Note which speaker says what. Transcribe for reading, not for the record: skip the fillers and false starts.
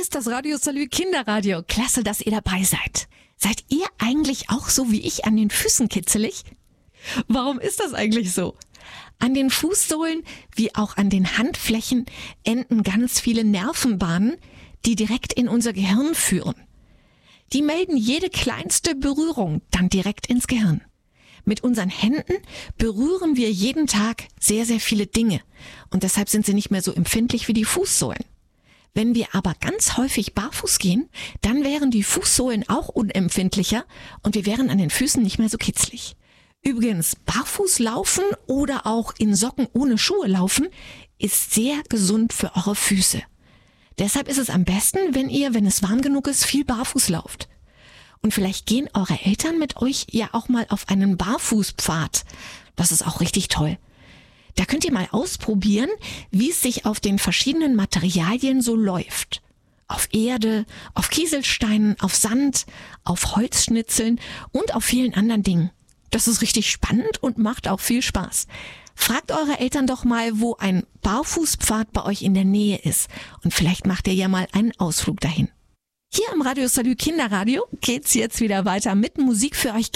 Speaker 1: ist das Radio Salü Kinderradio. Klasse, dass ihr dabei seid. Seid ihr eigentlich auch so wie ich an den Füßen kitzelig? Warum ist das eigentlich so? An den Fußsohlen wie auch an den Handflächen enden ganz viele Nervenbahnen, die direkt in unser Gehirn führen. Die melden jede kleinste Berührung dann direkt ins Gehirn. Mit unseren Händen berühren wir jeden Tag sehr, sehr viele Dinge und deshalb sind sie nicht mehr so empfindlich wie die Fußsohlen. Wenn wir aber ganz häufig barfuß gehen, dann wären die Fußsohlen auch unempfindlicher und wir wären an den Füßen nicht mehr so kitzlig. Übrigens, barfuß laufen oder auch in Socken ohne Schuhe laufen ist sehr gesund für eure Füße. Deshalb ist es am besten, wenn ihr, wenn es warm genug ist, viel barfuß lauft. Und vielleicht gehen eure Eltern mit euch ja auch mal auf einen Barfußpfad. Das ist auch richtig toll. Da könnt ihr mal ausprobieren, wie es sich auf den verschiedenen Materialien so läuft. Auf Erde, auf Kieselsteinen, auf Sand, auf Holzschnitzeln und auf vielen anderen Dingen. Das ist richtig spannend und macht auch viel Spaß. Fragt eure Eltern doch mal, wo ein Barfußpfad bei euch in der Nähe ist. Und vielleicht macht ihr ja mal einen Ausflug dahin. Hier im Radio Salü Kinderradio geht's jetzt wieder weiter mit Musik für euch Kinder.